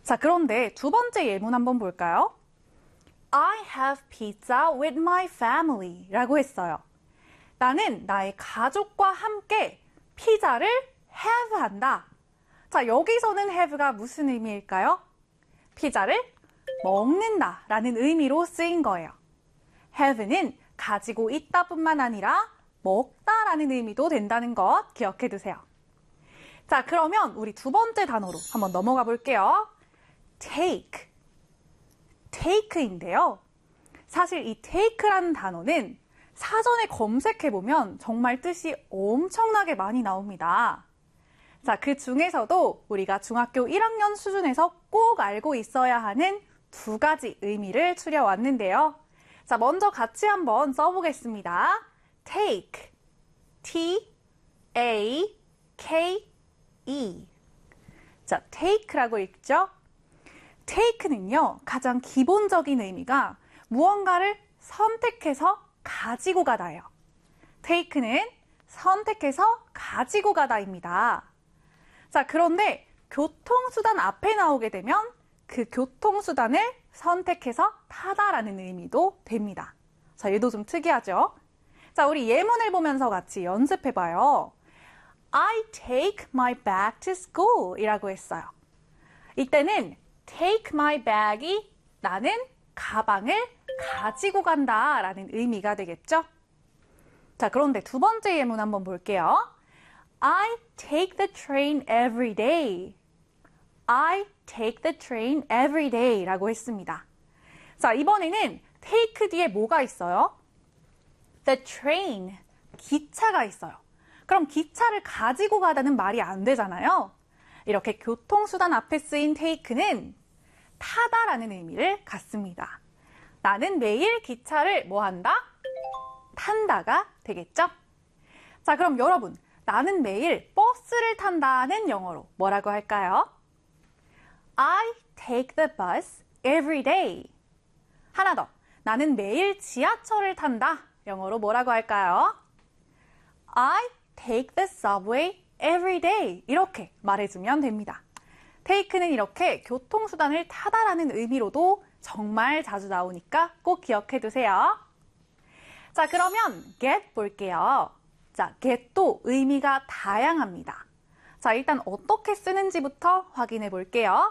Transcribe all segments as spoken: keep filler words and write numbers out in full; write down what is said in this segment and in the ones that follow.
자, 그런데 두 번째 예문 한번 볼까요? I have pizza with my family 라고 했어요. 나는 나의 가족과 함께 피자를 have 한다. 자, 여기서는 have가 무슨 의미일까요? 피자를 먹는다 라는 의미로 쓰인 거예요. have는 가지고 있다 뿐만 아니라 먹다 라는 의미도 된다는 것 기억해 두세요. 자, 그러면 우리 두 번째 단어로 한번 넘어가 볼게요. take. take인데요. 사실 이 take라는 단어는 사전에 검색해보면 정말 뜻이 엄청나게 많이 나옵니다. 자, 그 중에서도 우리가 중학교 일 학년 수준에서 꼭 알고 있어야 하는 두 가지 의미를 추려왔는데요. 자, 먼저 같이 한번 써보겠습니다. take, T, A, K, E. 자, take라고 읽죠? take는요, 가장 기본적인 의미가 무언가를 선택해서 가지고 가다예요. take는 선택해서 가지고 가다입니다. 자, 그런데 교통수단 앞에 나오게 되면 그 교통수단을 선택해서 타다라는 의미도 됩니다. 자, 얘도 좀 특이하죠? 자, 우리 예문을 보면서 같이 연습해봐요. I take my bag to school 이라고 했어요. 이때는 take my bag이 나는 가방을 가지고 간다 라는 의미가 되겠죠? 자, 그런데 두 번째 예문 한번 볼게요. I take the train every day. I take the train every day 라고 했습니다. 자, 이번에는 take 뒤에 뭐가 있어요? The train, 기차가 있어요. 그럼 기차를 가지고 가다는 말이 안 되잖아요. 이렇게 교통수단 앞에 쓰인 take는 타다라는 의미를 갖습니다. 나는 매일 기차를 뭐 한다? 탄다가 되겠죠? 자, 그럼 여러분, 나는 매일 버스를 탄다는 영어로 뭐라고 할까요? I take the bus every day. 하나 더, 나는 매일 지하철을 탄다. 영어로 뭐라고 할까요? I take the subway every day. 이렇게 말해주면 됩니다. take는 이렇게 교통수단을 타다라는 의미로도 정말 자주 나오니까 꼭 기억해 두세요. 자, 그러면 get 볼게요. 자, get도 의미가 다양합니다. 자, 일단 어떻게 쓰는지부터 확인해 볼게요.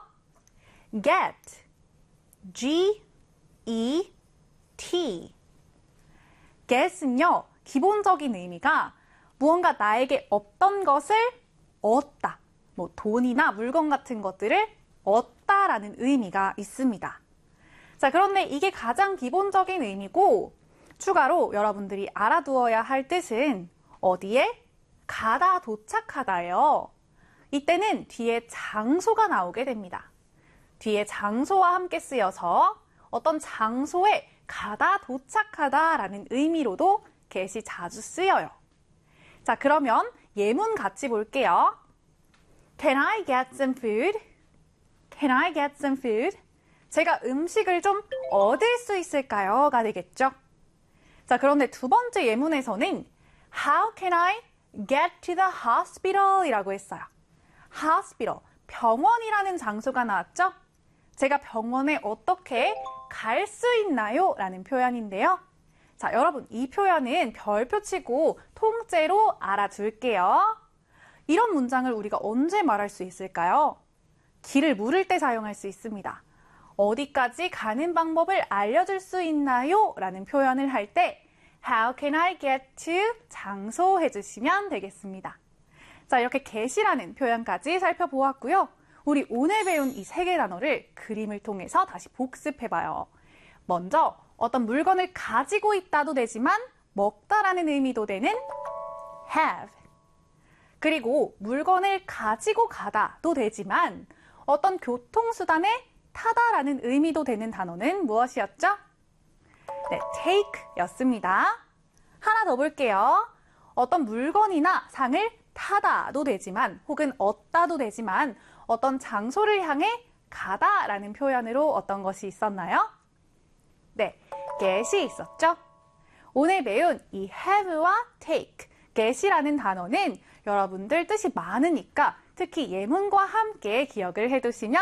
get, G, E, T. get은요, 기본적인 의미가 무언가 나에게 없던 것을 얻다. 뭐 돈이나 물건 같은 것들을 얻다라는 의미가 있습니다. 자, 그런데 이게 가장 기본적인 의미고 추가로 여러분들이 알아두어야 할 뜻은 어디에? 가다, 도착하다예요. 이때는 뒤에 장소가 나오게 됩니다. 뒤에 장소와 함께 쓰여서 어떤 장소에 가다, 도착하다라는 의미로도 get이 자주 쓰여요. 자, 그러면 예문 같이 볼게요. Can I get some food? Can I get some food? 제가 음식을 좀 얻을 수 있을까요? 가 되겠죠. 자, 그런데 두 번째 예문에서는 How can I get to the hospital? 이라고 했어요. hospital, 병원이라는 장소가 나왔죠? 제가 병원에 어떻게 갈 수 있나요? 라는 표현인데요. 자, 여러분, 이 표현은 별표 치고 통째로 알아둘게요. 이런 문장을 우리가 언제 말할 수 있을까요? 길을 물을 때 사용할 수 있습니다. 어디까지 가는 방법을 알려줄 수 있나요? 라는 표현을 할 때 How can I get to 장소 해주시면 되겠습니다. 자, 이렇게 get이라는 표현까지 살펴보았고요. 우리 오늘 배운 이 세 개 단어를 그림을 통해서 다시 복습해봐요. 먼저 어떤 물건을 가지고 있다도 되지만 먹다라는 의미도 되는 have. 그리고 물건을 가지고 가다도 되지만 어떤 교통수단에 타다라는 의미도 되는 단어는 무엇이었죠? 네, take 였습니다. 하나 더 볼게요. 어떤 물건이나 상을 타다도 되지만 혹은 얻다도 되지만 어떤 장소를 향해 가다라는 표현으로 어떤 것이 있었나요? 네, get이 있었죠. 오늘 배운 이 have와 take, get이라는 단어는 여러분들 뜻이 많으니까 특히 예문과 함께 기억을 해두시면